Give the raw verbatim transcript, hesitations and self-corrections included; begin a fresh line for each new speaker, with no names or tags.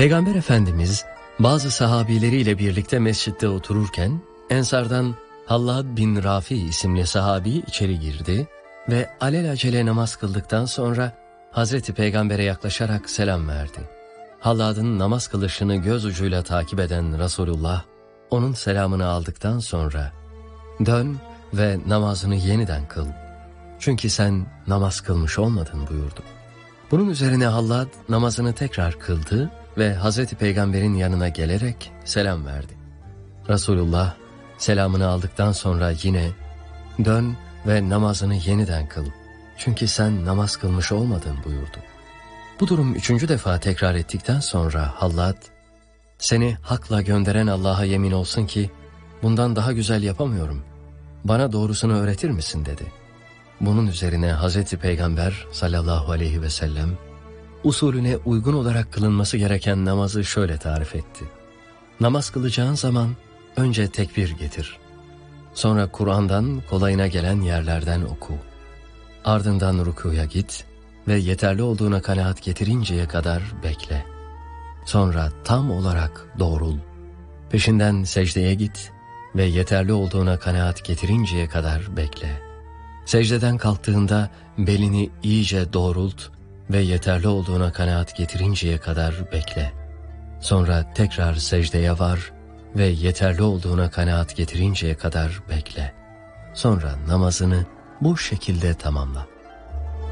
Peygamber Efendimiz bazı sahabileriyle birlikte mescitte otururken Ensardan Hallad bin Rafi isimli sahabi içeri girdi ve alelacele namaz kıldıktan sonra Hazreti Peygamber'e yaklaşarak selam verdi. Hallad'ın namaz kılışını göz ucuyla takip eden Resulullah onun selamını aldıktan sonra "Dön ve namazını yeniden kıl. Çünkü sen namaz kılmış olmadın." buyurdu. Bunun üzerine Hallad namazını tekrar kıldı ve Hazreti Peygamber'in yanına gelerek selam verdi. Resulullah selamını aldıktan sonra yine "Dön ve namazını yeniden kıl. Çünkü sen namaz kılmış olmadın." buyurdu. Bu durum üçüncü defa tekrar ettikten sonra Hallad, "Seni hakla gönderen Allah'a yemin olsun ki bundan daha güzel yapamıyorum. Bana doğrusunu öğretir misin?" dedi. Bunun üzerine Hazreti Peygamber sallallahu aleyhi ve sellem usulüne uygun olarak kılınması gereken namazı şöyle tarif etti. Namaz kılacağın zaman önce tekbir getir. Sonra Kur'an'dan kolayına gelen yerlerden oku. Ardından rukuya git ve yeterli olduğuna kanaat getirinceye kadar bekle. Sonra tam olarak doğrul. Peşinden secdeye git ve yeterli olduğuna kanaat getirinceye kadar bekle. Secdeden kalktığında belini iyice doğrult ve yeterli olduğuna kanaat getirinceye kadar bekle. Sonra tekrar secdeye var ve yeterli olduğuna kanaat getirinceye kadar bekle. Sonra namazını bu şekilde tamamla.